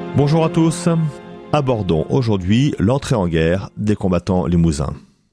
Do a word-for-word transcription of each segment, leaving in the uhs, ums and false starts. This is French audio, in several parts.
Bonjour à tous. Abordons aujourd'hui l'entrée en guerre des combattants limousins.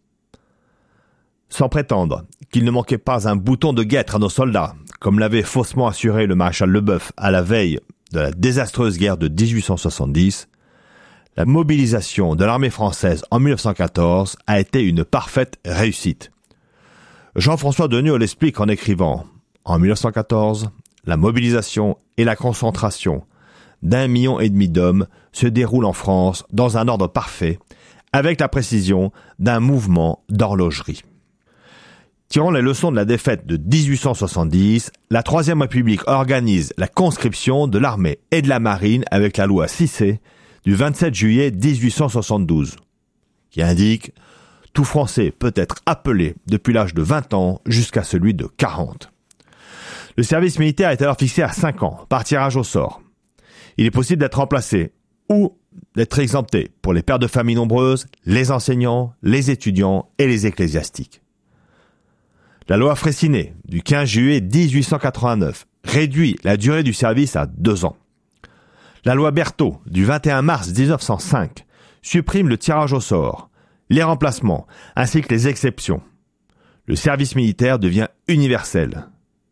Sans prétendre qu'il ne manquait pas un bouton de guêtre à nos soldats, comme l'avait faussement assuré le maréchal Leboeuf à la veille de la désastreuse guerre de dix-huit cent soixante-dix, la mobilisation de l'armée française en mille neuf cent quatorze a été une parfaite réussite. Jean-François Deniau l'explique en écrivant « En mille neuf cent quatorze, la mobilisation et la concentration d'un million et demi d'hommes se déroulent en France dans un ordre parfait, avec la précision d'un mouvement d'horlogerie. » Tirant les leçons de la défaite de dix-huit cent soixante-dix, la Troisième République organise la conscription de l'armée et de la marine avec la loi Cissé du vingt-sept juillet dix-huit cent soixante-douze, qui indique « Tout Français peut être appelé depuis l'âge de vingt ans jusqu'à celui de quarante ». Le service militaire est alors fixé à cinq ans, par tirage au sort. Il est possible d'être remplacé ou d'être exempté pour les pères de famille nombreuses, les enseignants, les étudiants et les ecclésiastiques. La loi Fraissinet du quinze juillet dix-huit cent quatre-vingt-neuf réduit la durée du service à deux ans. La loi Berthaud du vingt et un mars dix-neuf cent cinq supprime le tirage au sort, les remplacements ainsi que les exceptions. Le service militaire devient universel.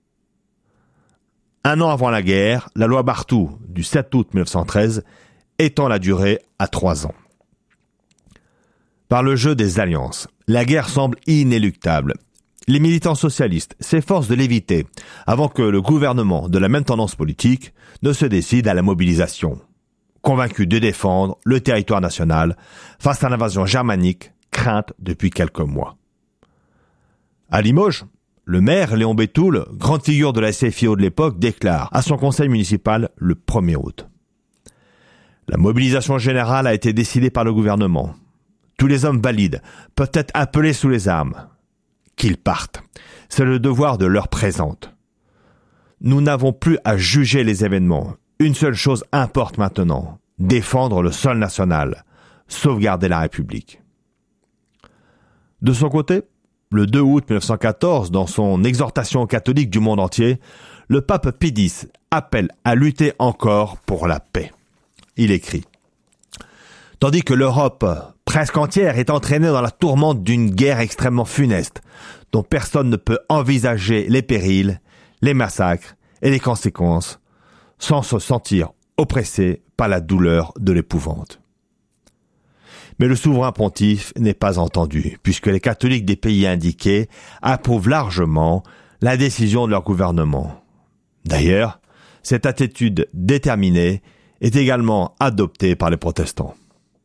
Un an avant la guerre, la loi Barthou du sept août mille neuf cent treize étend la durée à trois ans. Par le jeu des alliances, la guerre semble inéluctable. Les militants socialistes s'efforcent de l'éviter avant que le gouvernement de la même tendance politique ne se décide à la mobilisation, convaincu de défendre le territoire national face à l'invasion germanique crainte depuis quelques mois. À Limoges, le maire Léon Bétoul, grande figure de la S F I O de l'époque, déclare à son conseil municipal le premier août. La mobilisation générale a été décidée par le gouvernement. Tous les hommes valides peuvent être appelés sous les armes. Qu'ils partent. C'est le devoir de l'heure présente. Nous n'avons plus à juger les événements. Une seule chose importe maintenant. Défendre le sol national. Sauvegarder la République. De son côté, le deux août mille neuf cent quatorze, dans son exhortation aux catholiques du monde entier, le pape Pie X appelle à lutter encore pour la paix. Il écrit « Tandis que l'Europe presque entière est entraînée dans la tourmente d'une guerre extrêmement funeste, dont personne ne peut envisager les périls, les massacres et les conséquences, sans se sentir oppressé par la douleur de l'épouvante. » Mais le souverain pontife n'est pas entendu, puisque les catholiques des pays indiqués approuvent largement la décision de leur gouvernement. D'ailleurs, cette attitude déterminée est également adoptée par les protestants.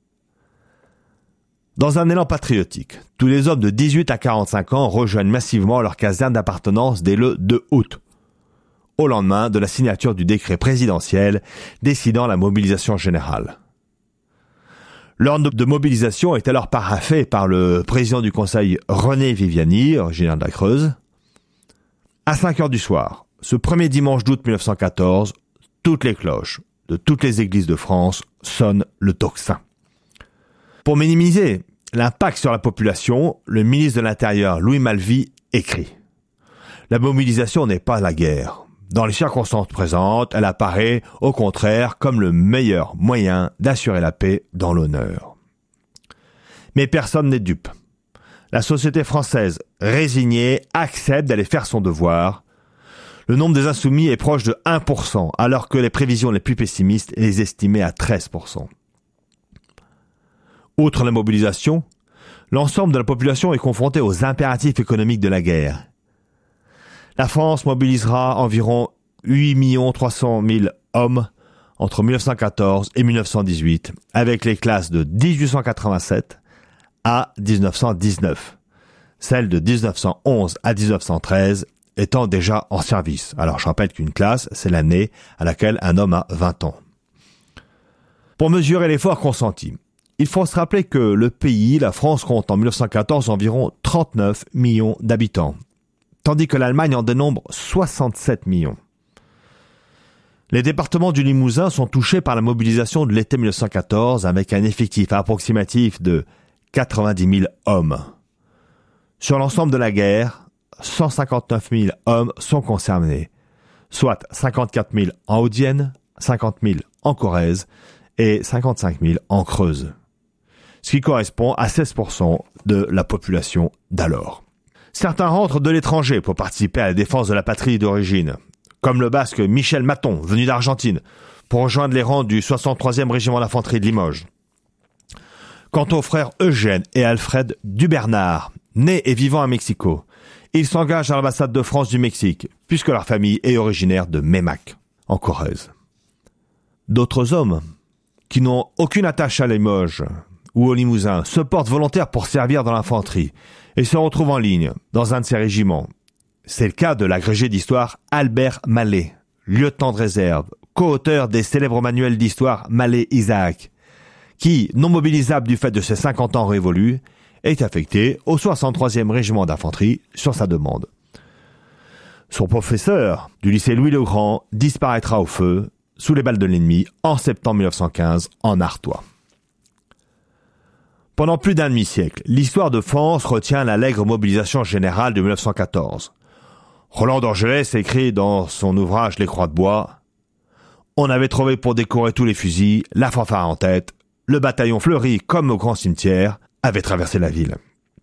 Dans un élan patriotique, tous les hommes de dix-huit à quarante-cinq ans rejoignent massivement leur caserne d'appartenance dès le deux août, au lendemain de la signature du décret présidentiel décidant la mobilisation générale. L'ordre de mobilisation est alors paraphé par le président du Conseil René Viviani, originaire de la Creuse. À cinq heures du soir, ce premier dimanche d'août mille neuf cent quatorze, toutes les cloches de toutes les églises de France sonnent le tocsin. Pour minimiser l'impact sur la population, le ministre de l'Intérieur, Louis Malvy, écrit « La mobilisation n'est pas la guerre. Dans les circonstances présentes, elle apparaît, au contraire, comme le meilleur moyen d'assurer la paix dans l'honneur. » Mais personne n'est dupe. La société française, résignée, accepte d'aller faire son devoir. Le nombre des insoumis est proche de un pour cent, alors que les prévisions les plus pessimistes les estimaient à treize pour cent. Outre la mobilisation, l'ensemble de la population est confrontée aux impératifs économiques de la guerre. La France mobilisera environ huit millions trois cent mille hommes entre mille neuf cent quatorze et mille neuf cent dix-huit, avec les classes de dix-huit cent quatre-vingt-sept à dix-neuf cent dix-neuf, celles de dix-neuf cent onze à dix-neuf cent treize étant déjà en service. Alors je rappelle qu'une classe, c'est l'année à laquelle un homme a vingt ans. Pour mesurer l'effort consenti, il faut se rappeler que le pays, la France, compte en mille neuf cent quatorze environ trente-neuf millions d'habitants, tandis que l'Allemagne en dénombre soixante-sept millions. Les départements du Limousin sont touchés par la mobilisation de l'été mille neuf cent quatorze avec un effectif approximatif de quatre-vingt-dix mille hommes. Sur l'ensemble de la guerre, cent cinquante-neuf mille hommes sont concernés, soit cinquante-quatre mille en Haute-Vienne, cinquante mille en Corrèze et cinquante-cinq mille en Creuse, ce qui correspond à seize pour cent de la population d'alors. Certains rentrent de l'étranger pour participer à la défense de la patrie d'origine, comme le basque Michel Maton, venu d'Argentine, pour rejoindre les rangs du soixante-troisième régiment d'infanterie de Limoges. Quant aux frères Eugène et Alfred Dubernard, nés et vivant à Mexico, ils s'engagent à l'ambassade de France du Mexique, puisque leur famille est originaire de Meymac, en Corrèze. D'autres hommes, qui n'ont aucune attache à Limoges ou au Limousin, se portent volontaires pour servir dans l'infanterie et se retrouvent en ligne dans un de ces régiments. C'est le cas de l'agrégé d'histoire Albert Mallet, lieutenant de réserve, co-auteur des célèbres manuels d'histoire Mallet-Isaac, qui, non mobilisable du fait de ses cinquante ans révolus, est affecté au soixante-troisième régiment d'infanterie sur sa demande. Son professeur du lycée Louis-le-Grand disparaîtra au feu sous les balles de l'ennemi en septembre mille neuf cent quinze en Artois. Pendant plus d'un demi-siècle, l'histoire de France retient l'allègre mobilisation générale de mille neuf cent quatorze. Roland d'Orgelès écrit dans son ouvrage Les Croix de bois « On avait trouvé pour décorer tous les fusils, la fanfare en tête, le bataillon fleuri comme au grand cimetière avait traversé la ville. »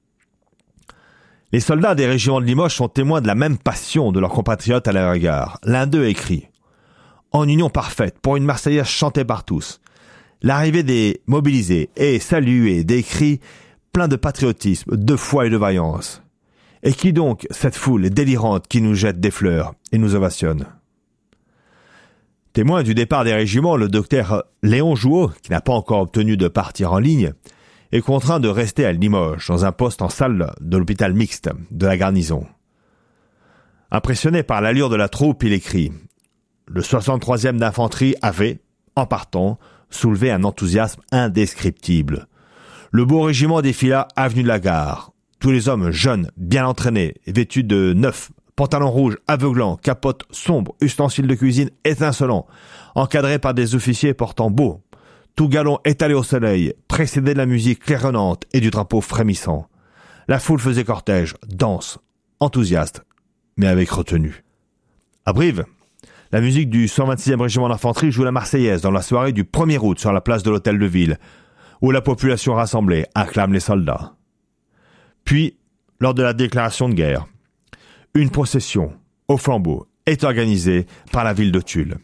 Les soldats des régiments de Limoges sont témoins de la même passion de leurs compatriotes à leur égard. L'un d'eux écrit « En union parfaite, pour une Marseillaise chantée par tous, l'arrivée des mobilisés est saluée des cris pleins de patriotisme, de foi et de vaillance. Et qui donc, cette foule délirante qui nous jette des fleurs et nous ovationne ?» Témoin du départ des régiments, le docteur Léon Jouot, qui n'a pas encore obtenu de partir en ligne, est contraint de rester à Limoges, dans un poste en salle de l'hôpital mixte de la garnison. Impressionné par l'allure de la troupe, il écrit « Le soixante-troisième d'infanterie avait, en partant, soulevé un enthousiasme indescriptible. Le beau régiment défila avenue de la Gare. Tous les hommes jeunes, bien entraînés, vêtus de neuf, pantalons rouges, aveuglants, capotes sombres, ustensiles de cuisine étincelants, encadrés par des officiers portant beau, tout galon étalé au soleil, précédé de la musique claironnante et du drapeau frémissant. La foule faisait cortège, danse, enthousiaste, mais avec retenue. À Brive, la musique du cent vingt-sixième régiment d'infanterie joue la Marseillaise dans la soirée du premier août sur la place de l'Hôtel de Ville, où la population rassemblée acclame les soldats. Puis, lors de la déclaration de guerre, une procession au flambeau est organisée par la ville de Tulle.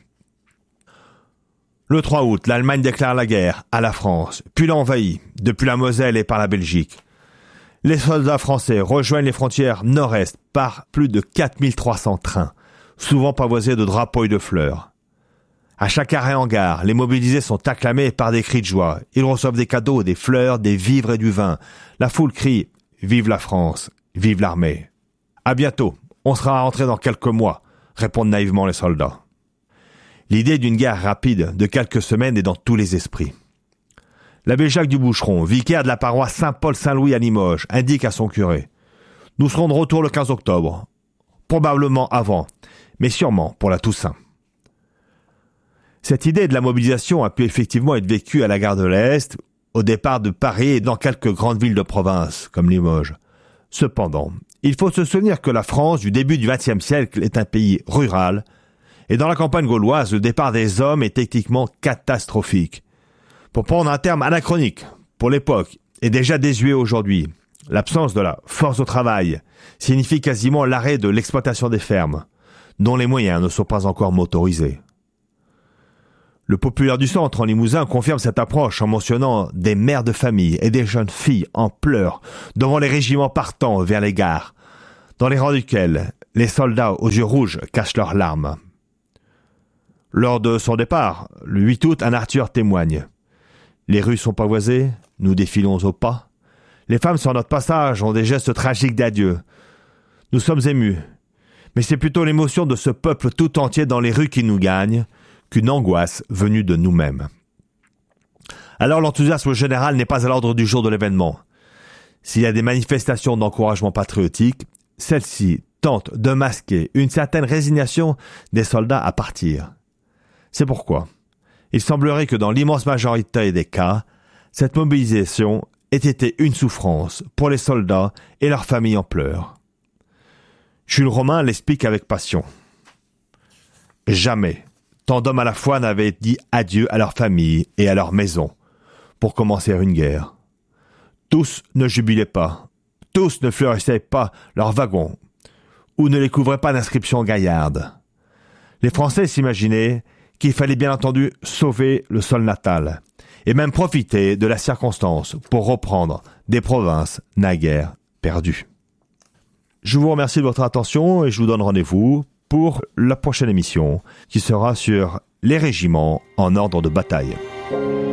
Le trois août, l'Allemagne déclare la guerre à la France, puis l'envahit, depuis la Moselle et par la Belgique. Les soldats français rejoignent les frontières nord-est par plus de quatre mille trois cents trains, souvent pavoisés de drapeaux et de fleurs. À chaque arrêt en gare, les mobilisés sont acclamés par des cris de joie. Ils reçoivent des cadeaux, des fleurs, des vivres et du vin. La foule crie « Vive la France, vive l'armée !» À bientôt, on sera rentré dans quelques mois, répondent naïvement les soldats. L'idée d'une guerre rapide de quelques semaines est dans tous les esprits. L'abbé Jacques du Boucheron, vicaire de la paroisse Saint-Paul-Saint-Louis à Limoges, indique à son curé « Nous serons de retour le quinze octobre, probablement avant, mais sûrement pour la Toussaint. » Cette idée de la mobilisation a pu effectivement être vécue à la gare de l'Est, au départ de Paris et dans quelques grandes villes de province, comme Limoges. Cependant, il faut se souvenir que la France du début du vingtième siècle est un pays rural, et dans la campagne gauloise, le départ des hommes est techniquement catastrophique. Pour prendre un terme anachronique, pour l'époque, et déjà désuet aujourd'hui, l'absence de la force au travail signifie quasiment l'arrêt de l'exploitation des fermes, dont les moyens ne sont pas encore motorisés. Le Populaire du Centre en Limousin confirme cette approche en mentionnant des mères de famille et des jeunes filles en pleurs devant les régiments partant vers les gares, dans les rangs duquel les soldats aux yeux rouges cachent leurs larmes. Lors de son départ, le huit août, un Arthur témoigne. Les rues sont pavoisées, nous défilons au pas. Les femmes sur notre passage ont des gestes tragiques d'adieu. Nous sommes émus, mais c'est plutôt l'émotion de ce peuple tout entier dans les rues qui nous gagne qu'une angoisse venue de nous-mêmes. Alors l'enthousiasme général n'est pas à l'ordre du jour de l'événement. S'il y a des manifestations d'encouragement patriotique, celles-ci tentent de masquer une certaine résignation des soldats à partir. C'est pourquoi il semblerait que dans l'immense majorité des cas, cette mobilisation ait été une souffrance pour les soldats et leurs familles en pleurs. Jules Romain l'explique avec passion. Jamais tant d'hommes à la fois n'avaient dit adieu à leur famille et à leur maison pour commencer une guerre. Tous ne jubilaient pas, tous ne fleurissaient pas leurs wagons, ou ne les couvraient pas d'inscriptions gaillardes. Les Français s'imaginaient qu'il fallait bien entendu sauver le sol natal, et même profiter de la circonstance pour reprendre des provinces naguère perdues. Je vous remercie de votre attention et je vous donne rendez-vous pour la prochaine émission qui sera sur les régiments en ordre de bataille.